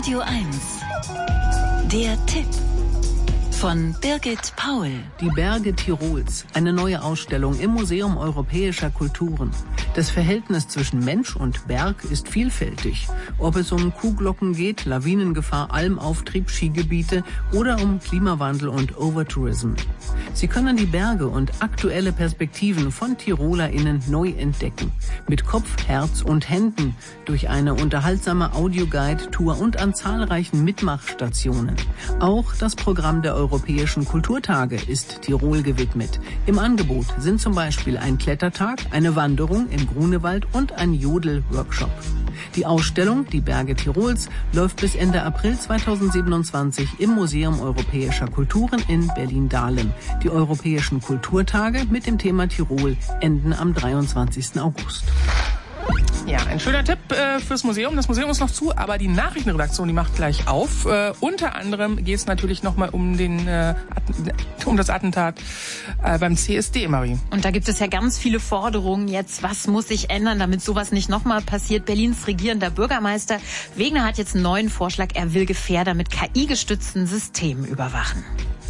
Radio 1. Der Tipp von Birgit Paul. Die Berge Tirols, eine neue Ausstellung im Museum Europäischer Kulturen. Das Verhältnis zwischen Mensch und Berg ist vielfältig. Ob es um Kuhglocken geht, Lawinengefahr, Almauftrieb, Skigebiete oder um Klimawandel und Overtourism. Sie können die Berge und aktuelle Perspektiven von TirolerInnen neu entdecken. Mit Kopf, Herz und Händen durch eine unterhaltsame Audioguide-Tour und an zahlreichen Mitmachstationen. Auch das Programm der Europäischen Kulturtage ist Tirol gewidmet. Im Angebot sind zum Beispiel ein Klettertag, eine Wanderung im Grunewald und ein Jodel-Workshop. Die Ausstellung Die Berge Tirols läuft bis Ende April 2027 im Museum Europäischer Kulturen in Berlin-Dahlem. Die Europäischen Kulturtage mit dem Thema Tirol enden am 23. August. Ja, ein schöner Tipp fürs Museum. Das Museum ist noch zu, aber die Nachrichtenredaktion, die macht gleich auf. Unter anderem geht es natürlich nochmal um das Attentat beim CSD, Marie. Und da gibt es ja ganz viele Forderungen jetzt. Was muss sich ändern, damit sowas nicht nochmal passiert? Berlins regierender Bürgermeister Wegner hat jetzt einen neuen Vorschlag. Er will Gefährder mit KI-gestützten Systemen überwachen.